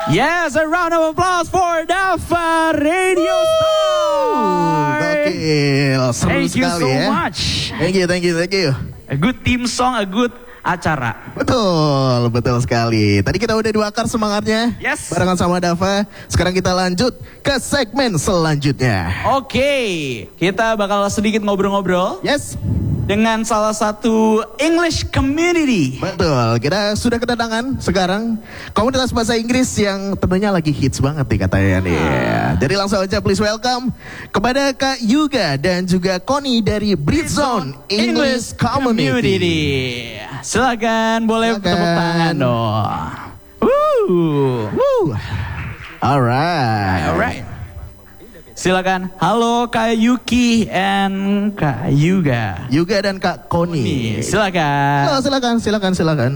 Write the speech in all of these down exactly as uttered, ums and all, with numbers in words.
Yes, a round of applause for Dava Radio Star. Gokil, seru Thank you sekali so ya. much. Thank you, thank you, thank you. A good team song, a good acara. Betul, betul sekali. Tadi kita udah dibakar semangatnya. Yes. Barengan sama Dava. Sekarang kita lanjut ke segmen selanjutnya. Oke, kita bakal sedikit ngobrol-ngobrol. Yes. Dengan salah satu English community. Betul, kita sudah kedatangan sekarang komunitas bahasa Inggris yang tentunya lagi hits banget nih katanya nih. Ah. Jadi langsung aja please welcome kepada Kak Yuga dan juga Connie dari Bridgezone English, English Community. Community. Silakan, boleh Silakan. tepuk tangan dong. Woo. Woo. Alright. Alright. Silakan. Halo Kak Yuki and Kak Yuga. Yuga dan Kak Connie. Silakan. Oh, silakan, silakan, silakan.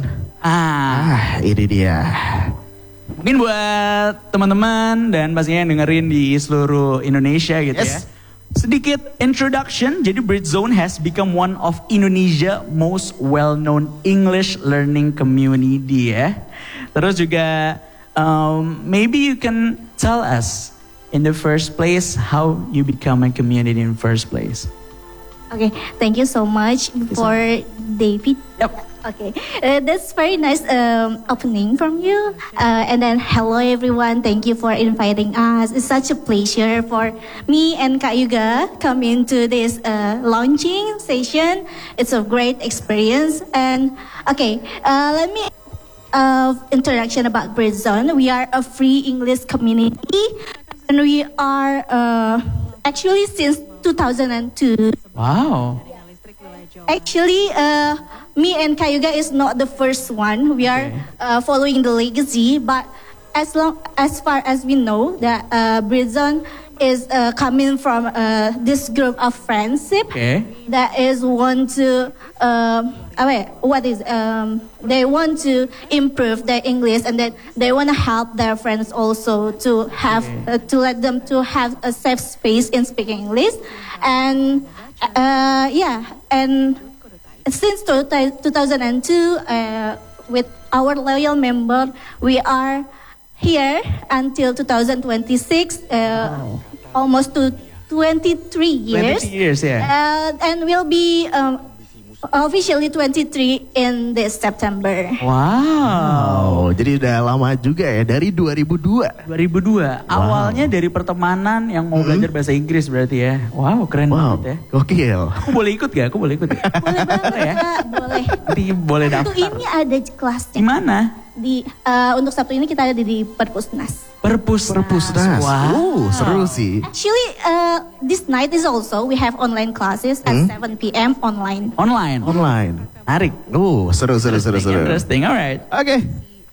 Ah, Ah, ini dia. mungkin buat teman-teman dan pastinya yang dengerin di seluruh Indonesia gitu Yes. ya. Sedikit introduction, jadi Bridgezone has become one of Indonesia most well-known English learning community ya. Terus juga, um, maybe you can tell us in the first place how you become a community in the first place. Okay, thank you so much for David. Yep. Okay, uh, that's very nice um, opening from you. Uh, and then hello everyone, thank you for inviting us. It's such a pleasure for me and Kak Yuga coming to this uh, launching session. It's a great experience. And okay, uh, let me uh, introduction about Bridgezone. We are a free English community, and we are uh, actually since two thousand two. Wow. Actually, uh, me and Kayuga is not the first one. We are uh, following the legacy, but as long as far as we know, that uh, Bridgezone is uh, coming from uh, this group of friendship Okay. that is want to uh, uh, wait, what is um, they want to improve their English, and that they want to help their friends also to have uh, to let them to have a safe space in speaking English. And uh, yeah, and since two thousand two, uh, with our loyal member, we are here until two thousand twenty-six, uh, Wow. almost to twenty-three years. twenty years, yeah. Uh, and we'll be um, officially twenty-three in this September. Wow. Oh, jadi udah lama juga ya, dari dua ribu dua. dua ribu dua. Awalnya dari pertemanan yang mau belajar bahasa Inggris berarti ya. Wow, keren Wow, banget ya. gokil. Aku boleh ikut gak? Aku boleh ikut gak? Boleh banget ya? Kak, boleh. Nanti boleh Untuk daftar. ini ada Di kelasnya. mana? Di uh, untuk Sabtu ini kita ada di, di Perpusnas. Perpusnas. Perpusnas. Wow. Uh, seru sih. Actually, uh, this night is also we have online classes at Hmm? seven p m online. Online. Online. Menarik. Uh, seru, seru, seru, seru. Interesting, alright. Oke.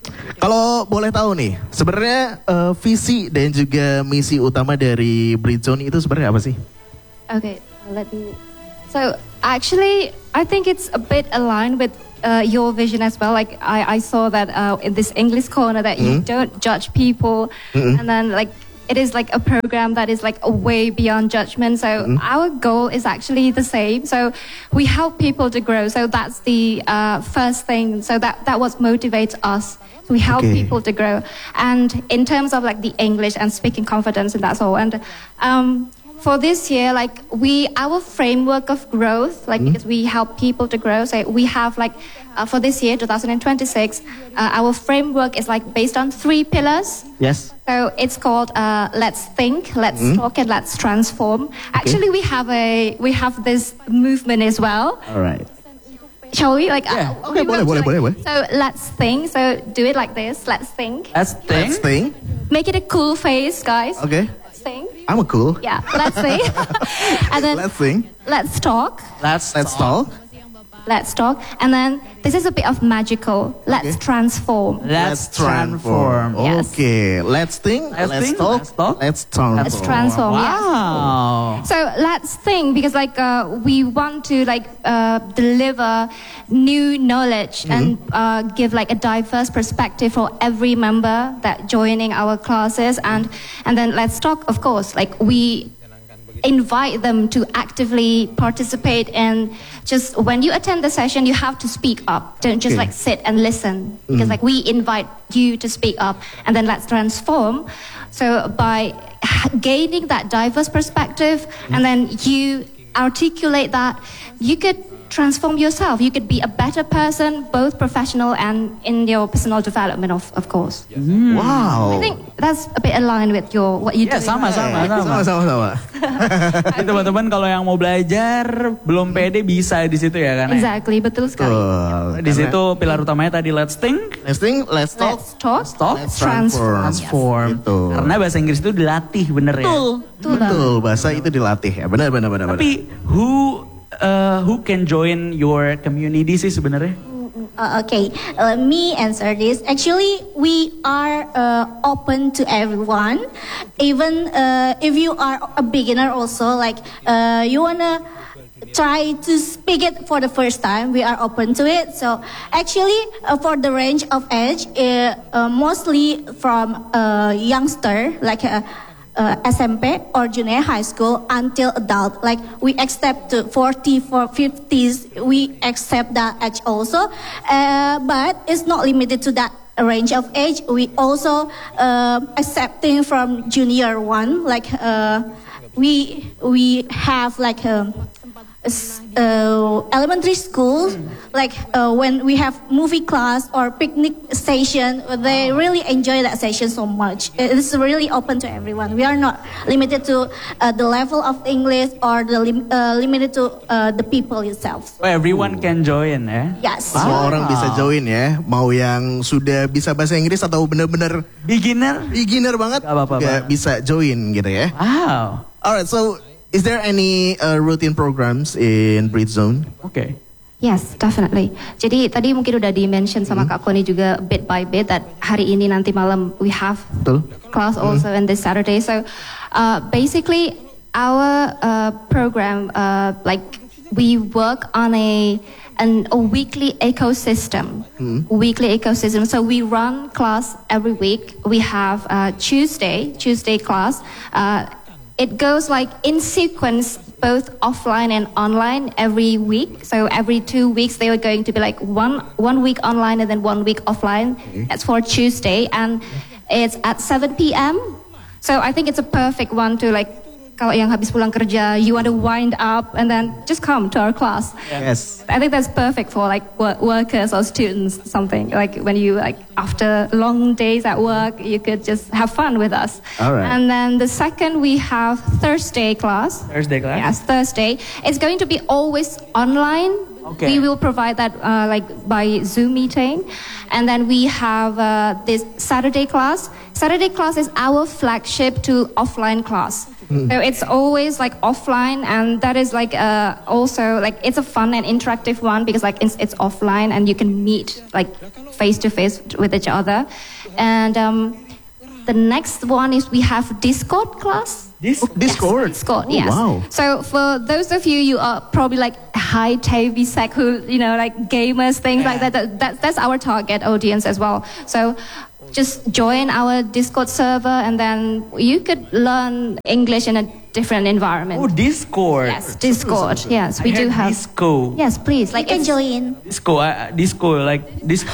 Kalau boleh tahu nih, sebenarnya eh, visi dan juga misi utama dari Bridgezone itu sebenarnya apa sih? Okay, let me. So actually, I think it's a bit aligned with uh, your vision as well. Like I, I saw that uh, in this English corner that you don't judge people, and then like it is like a program that is like a way beyond judgment. So our goal is actually the same. So we help people to grow. So that's the uh, first thing. So that that what motivates us. We help Okay. people to grow. And in terms of like the English and speaking confidence, and that's all. And um, for this year, like we, our framework of growth, like because we help people to grow. So we have like uh, for this year, twenty twenty-six, uh, our framework is like based on three pillars. Yes. So it's called uh, Let's Think, Let's Talk, and Let's Transform. Actually, we have a we have this movement as well. Alright. Shall we? Like, Yeah. uh, Okay, we boleh, want to, boleh, like- boleh, So let's think. So do it like this. Let's think. Let's think. Let's think. Make it a cool face, guys. Oke. Let's think. I'm a cool. Yeah, let's think. and then Let's think. let's talk. Let's, Let's talk. Let's talk. And then this is a bit of magical. Let's Okay. transform. Let's transform. Yes. Oke, let's think. Let's Let's, think, talk. let's talk. Let's transform. Let's transform. Yes. Wow. So let's think, because like uh, we want to like uh, deliver new knowledge and uh, give like a diverse perspective for every member that joining our classes. And and then let's talk, of course, like we invite them to actively participate, and just when you attend the session, you have to speak up. Don't just Okay. like sit and listen, because like we invite you to speak up, and then let's transform. So by gaining that diverse perspective, and then you articulate that, you could transform yourself. You could be a better person, both professional and in your personal development, of, of course. Wow. I think that's a bit aligned with your what you Ya do. sama sama sama. Sama-sama sama. Jadi teman-teman kalau yang mau belajar belum pede bisa di situ ya kan? ya? Exactly, betul sekali. Betul. Di situ pilar utamanya tadi let's think, Let's think, let's talk, Let's talk, talk, let's transform. transform. transform. Gitu. Karena bahasa Inggris itu dilatih bener ya. Betul. Betul banget. Betul, bahasa itu dilatih ya. Benar, benar, benar. benar. Tapi who uh, who can join your community sih sebenarnya? Uh, okay, let me answer this. Actually, we are uh, open to everyone, even uh, if you are a beginner. Also, like uh, you wanna try to speak it for the first time, we are open to it. So, actually, uh, for the range of age, uh, uh, mostly from uh, youngster, like. Uh, uh, S M P or junior high school until adult. Like we accept to forty, for fifties, we accept that age also. Uh, but it's not limited to that range of age. We also uh, accepting from junior one. Like uh, we we have like a, uh, elementary schools, like uh, when we have movie class or picnic station, they really enjoy that session so much. It's really open to everyone. We are not limited to uh, the level of English or the lim- uh, limited to uh, the people itself. Oh, everyone can join ya? Yes. Semua orang bisa join ya. Mau yang sudah bisa bahasa Inggris atau benar-benar Beginner? beginner banget, Gak apa-apa, juga Bang. bisa join gitu ya. Wow. Alright, so is there any uh, routine programs in Bridge Zone? Oke. Yes, definitely. Jadi tadi mungkin udah di-mention sama Kak Koni juga bit by bit that hari ini nanti malam we have Betul. class also and this Saturday. So uh, basically our uh, program, uh, like we work on a an, a weekly ecosystem, weekly ecosystem. So we run class every week. We have uh, Tuesday, Tuesday class. Uh, it goes like in sequence, both offline and online every week. So every two weeks they are going to be like one one week online and then one week offline. That's for Tuesday, and it's at seven p.m. So I think it's a perfect one to like, kalau yang habis pulang kerja, you want to wind up and then just come to our class. Yes. I think that's perfect for like wo- workers or students, something like when you like after long days at work, you could just have fun with us. All right. And then the second we have Thursday class. Thursday class? Yes, Thursday. It's going to be always online. Okay. We will provide that uh, like by Zoom meeting. And then we have uh, this Saturday class. Saturday class is our flagship to offline class. So it's always like offline, and that is like uh, also like it's a fun and interactive one because like it's, it's offline and you can meet like face to face with each other. And um, the next one is we have Discord class. This? Discord. Yes, Discord, Oh, yes. wow. So for those of you, you are probably like high T V sec who, you know, like gamers, things like that. that, that. That's our target audience as well. So just join our Discord server and then you could learn English in a different environment. Oh, Discord. Yes, Discord. Yes, we I do heard have. Disco. Yes, please. Like You can it's- join. Disco, uh, disco, like disco.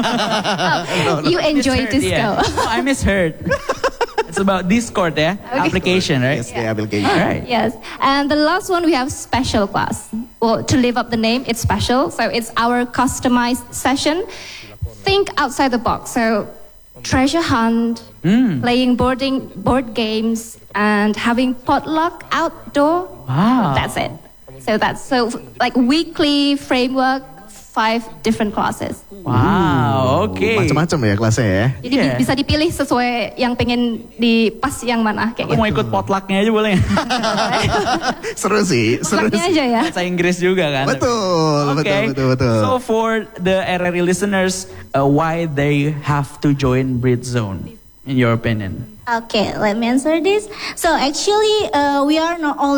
You enjoy Misheard, disco. yeah. Oh, I misheard. It's about Discord, yeah? Application, right? Yes, the application. All right. Yes, and the last one we have special class. Well, to live up the name, it's special. So it's our customized session. Think outside the box. So treasure hunt, playing boarding board games, and having potluck outdoor. Wow. That's it. So that's so like weekly framework, five different classes. Wow, oke. Macam-macam ya kelasnya ya. Jadi Yeah. bi- bisa dipilih sesuai yang pengen di pas yang mana kayak Aku gitu. mau ikut potlucknya aja boleh nggak? Seru sih, seru Potlucknya sih. aja ya. Bahasa Inggris juga kan? Betul, Oke. betul, betul, betul. So for the R R I listeners, uh, why they have to join Bridge Zone, in your opinion? Okay, let me answer this. So actually, uh, we are not only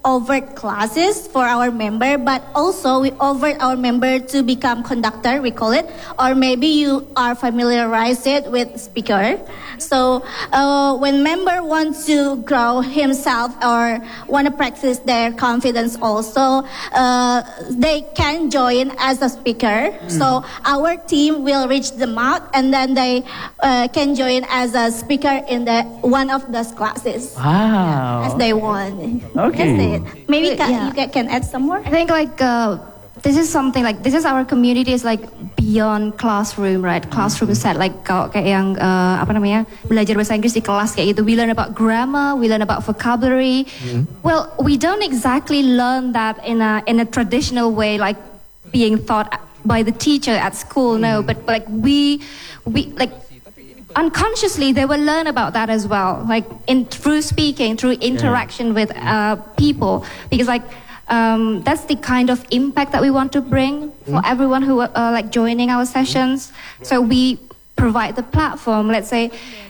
overt classes for our member, but also we overt our member to become conductor, we call it, or maybe you are familiarized it with speaker. So uh, when member wants to grow himself or want to practice their confidence also, uh, they can join as a speaker. Mm. So our team will reach them out, and then they uh, can join as a speaker in the one of those classes. Wow. As they want. Okay. That's it. Maybe Kak, Yeah. you ca- can add some more? I think like uh, this is something like this is our community is like beyond classroom, right? Classroom set like kalau kayak yang uh, apa namanya belajar bahasa Inggris di kelas kayak gitu. We learn about grammar, we learn about vocabulary. Well, we don't exactly learn that in a in a traditional way, like being taught by the teacher at school. No, but, but like we we like. Unconsciously, they will learn about that as well, like in through speaking, through interaction with uh, people, because like um, that's the kind of impact that we want to bring for everyone who are uh, like joining our sessions. So we provide the platform. Let's say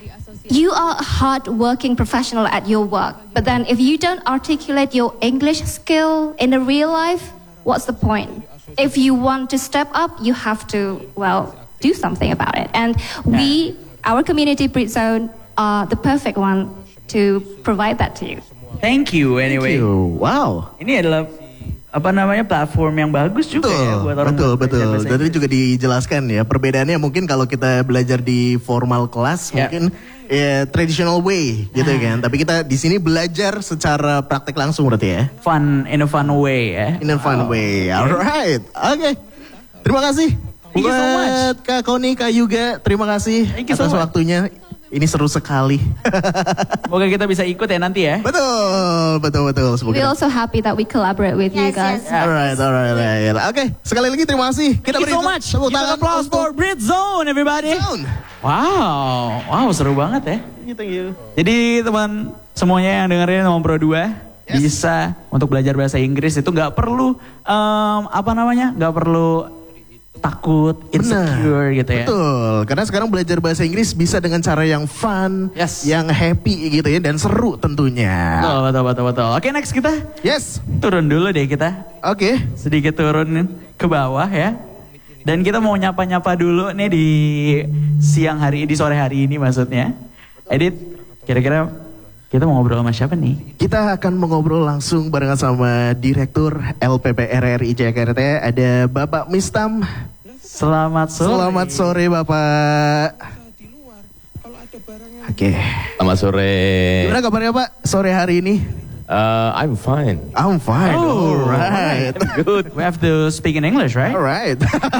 you are a hard-working professional at your work, but then if you don't articulate your English skill in the real life, what's the point? If you want to step up, you have to well do something about it, and we. Our community Brit Zone are the perfect one to provide that to you. Thank you anyway. Thank you. Wow. Ini adalah apa namanya platform yang bagus juga Betul, ya buat orang betul, belajar betul. bahasa Tadi Inggris. juga dijelaskan ya perbedaannya mungkin kalau kita belajar di formal kelas Ya. mungkin ya traditional way gitu kan. Tapi kita di sini belajar secara praktek langsung berarti ya. Fun in a fun way ya. In a fun way. Alright. Oke. Terima kasih. Thank you so much. Buat Kak Koni, Kak Yuga, terima kasih Thank you so atas much. waktunya. Ini seru sekali. Semoga kita bisa ikut ya nanti ya. betul, betul, betul. We're Semoga. also happy that we collaborate with you Yes, guys. yes. Alright, alright, alright. Oke, sekali lagi terima kasih. Kita Thank you so beri much. tepuk Give tangan applause untuk for Brit Zone everybody. Zone. Wow, wow seru banget ya. Thank you, thank you. Jadi teman semuanya yang dengerin Ngomong Pro dua bisa untuk belajar bahasa Inggris itu nggak perlu em, apa namanya nggak perlu takut, insecure gitu ya. Betul, karena sekarang belajar bahasa Inggris bisa dengan cara yang fun, Yes. yang happy gitu ya, dan seru tentunya. Betul, betul, betul, betul. Oke next kita Yes, turun dulu deh kita. oke. Sedikit turun ke bawah ya. Dan kita mau nyapa-nyapa dulu nih di siang hari, di sore hari ini maksudnya. Edit, kira-kira kita mau ngobrol sama siapa nih? Kita akan mengobrol langsung barengan sama Direktur L P P R R I Jakarta, ada Bapak Mistam. Selamat sore. Selamat sore Bapak. Oke, Selamat sore. gimana kabarnya Pak sore hari ini? Uh, I'm fine. I'm fine. Oh, Alright. Good. We have to speak in English, right? Alright.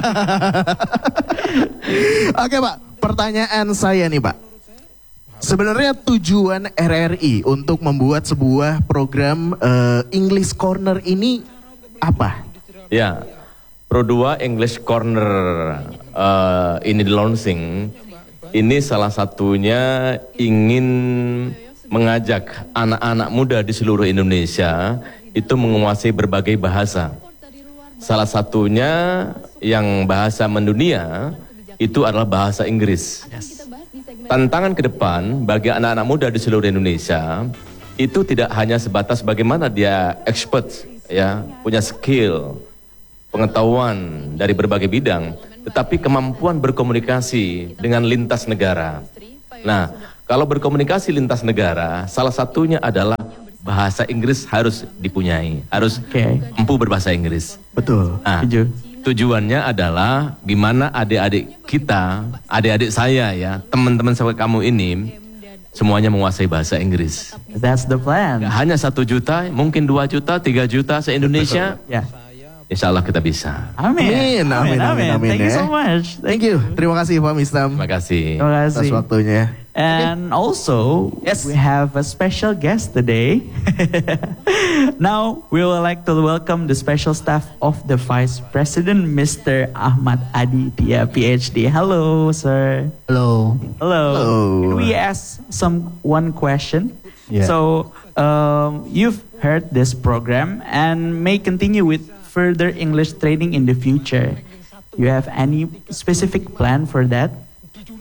Oke Pak, pertanyaan saya nih Pak. Sebenarnya tujuan R R I untuk membuat sebuah program eh, English Corner ini apa? Ya, Pro dua English Corner uh, ini di launching. Ini salah satunya ingin mengajak anak-anak muda di seluruh Indonesia itu menguasai berbagai bahasa. Salah satunya yang bahasa mendunia itu adalah bahasa Inggris. Tantangan ke depan bagi anak-anak muda di seluruh Indonesia itu tidak hanya sebatas bagaimana dia expert ya, punya skill, pengetahuan dari berbagai bidang, tetapi kemampuan berkomunikasi dengan lintas negara. Nah, kalau berkomunikasi lintas negara, salah satunya adalah bahasa Inggris harus dipunyai, harus Oke. mampu berbahasa Inggris. Betul. Nah, Setuju. tujuannya adalah gimana adik-adik kita, adik-adik saya ya, teman-teman saya kamu ini semuanya menguasai bahasa Inggris. That's the plan. Gak hanya satu juta, mungkin dua juta, tiga juta se-Indonesia. Ya. Insya Allah kita bisa. Amin. Amin, amin, amin, amin, Thank you ya. so much. Thank you. Terima kasih Pak Mistam Terima kasih. Terima atas kasih. waktunya. And also, Yes. we have a special guest today. Now, we would like to welcome the special staff of the Vice President, Mister Ahmad Aditya, P H D. Hello, sir. Hello. Hello. Hello. Can we ask some one question? Yeah. So, um, you've heard this program and may continue with further English training in the future. You have any specific plan for that?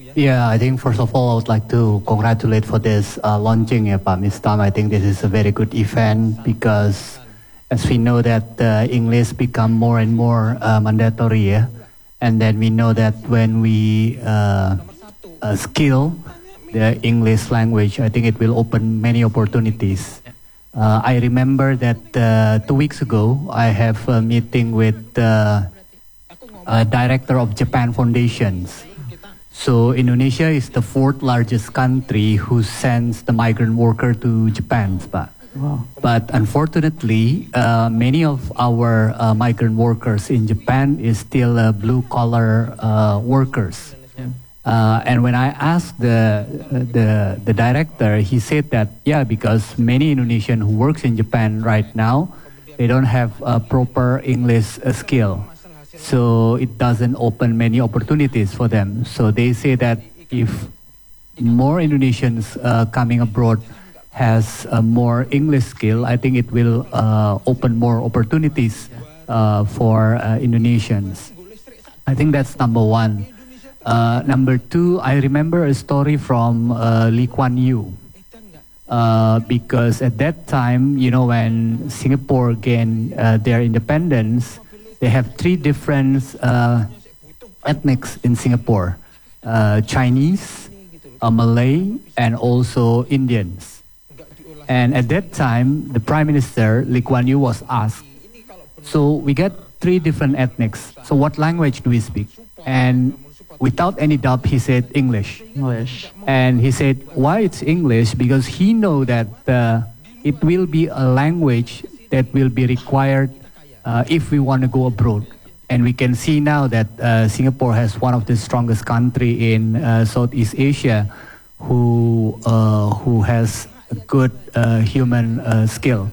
Yeah, I think first of all, I would like to congratulate for this uh, launching, ya Pak Miss Tam. I think this is a very good event because as we know that uh, English become more and more uh, mandatory, yeah? And then we know that when we uh, uh, skill the English language, I think it will open many opportunities. Uh, I remember that uh, two weeks ago, I have a meeting with uh, a director of Japan Foundations. So Indonesia is the fourth largest country who sends the migrant worker to Japan, Pak. Wow. But unfortunately, uh, many of our uh, migrant workers in Japan is still uh, blue-collar uh, workers. Yeah. Uh, and when I asked the, the the director, he said that yeah, because many Indonesian who works in Japan right now, they don't have a proper English uh, skill. So it doesn't open many opportunities for them. So they say that if more Indonesians uh, coming abroad has a more English skill, I think it will uh, open more opportunities uh, for uh, Indonesians. I think that's number one. Uh, number two, I remember a story from uh, Lee Kuan Yew. Uh, because at that time, you know, when Singapore gained uh, their independence, they have three different uh, ethnics in Singapore. Uh, Chinese, uh, Malay, and also Indians. And at that time, the Prime Minister, Lee Kuan Yew, was asked, so we got three different ethnics, so what language do we speak? And without any doubt, he said English. English. And he said, why it's English? Because he know that uh, it will be a language that will be required uh, if we want to go abroad. And we can see now that uh, Singapore has one of the strongest country in uh, Southeast Asia who, uh, who has a good uh, human uh, skill.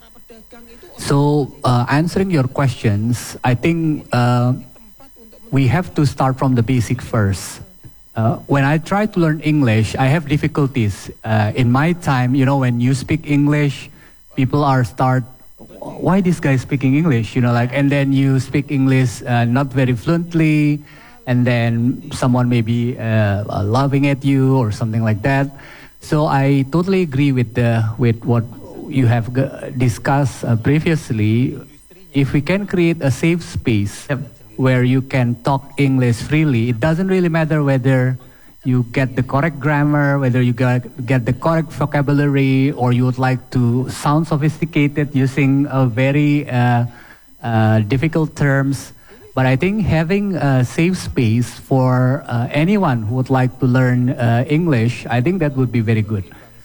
So uh, answering your questions, I think uh, we have to start from the basic first. Uh, when I try to learn English, I have difficulties. Uh, in my time, you know, when you speak English, people are start, why this guy speaking English? You know, like, and then you speak English uh, not very fluently, and then someone may be uh, uh, laughing at you or something like that. So I totally agree with the with what you have g- discussed uh, previously. If we can create a safe space where you can talk English freely, it doesn't really matter whether you get the correct grammar, whether you get, get the correct vocabulary, or you would like to sound sophisticated using a very uh, uh, difficult terms. But I think having a safe space for uh, anyone who would like to learn uh, English, I think that would be very good.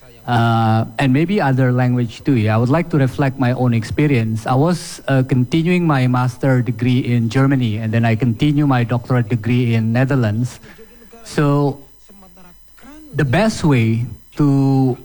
Uh, and maybe other language too. Yeah, I would like to reflect my own experience. I was uh, continuing my master degree in Germany, and then I continue my doctorate degree in Netherlands. So the best way to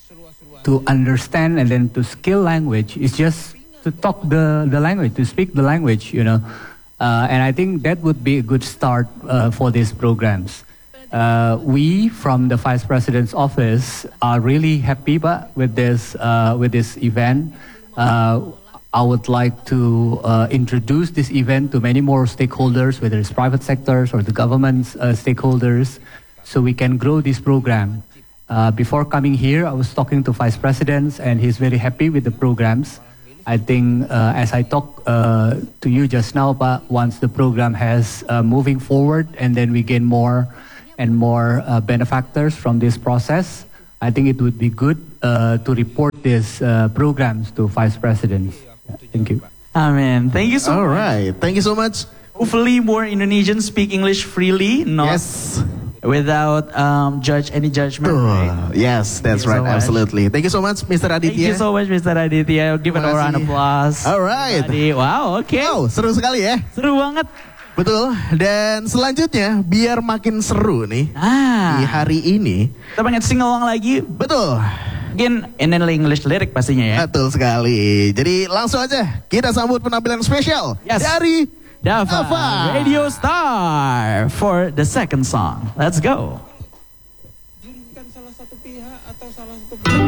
to understand and then to skill language is just to talk the, the language, to speak the language, you know. Uh, and I think that would be a good start uh, for these programs. Uh, we from the Vice President's office are really happy but with this uh, with this event. Uh, I would like to uh, introduce this event to many more stakeholders, whether it's private sectors or the government's uh, stakeholders, so we can grow this program. Uh, before coming here, I was talking to Vice Presidents, and he's very happy with the programs. I think uh, as I talk uh, to you just now, but once the program has uh, moving forward, and then we gain more and more uh, benefactors from this process, I think it would be good uh, to report these uh, programs to Vice Presidents. Yeah, thank you. Amen. Thank you so All much. right, thank you so much. Hopefully more Indonesians speak English freely, not Yes. without um, judge any judgment. Tuh, right? yes, that's Thank you right, so much. absolutely. Thank you so much, Mister Aditya. Thank you so much, Mister Aditya. Give a Terima round of kasih. applause. Alright. Tadi. Wow, oke. Okay. Wow, seru sekali ya. Seru banget. Betul. Dan selanjutnya, biar makin seru nih di Ah, hari ini. kita pengen sing along lagi. Betul. Mungkin in English lirik pastinya ya. Betul sekali. Jadi langsung aja kita sambut penampilan spesial Yes. dari Dava, Dava. Radio Star for the second song. Let's go. Dirugikan salah satu pihak atau salah satu pihak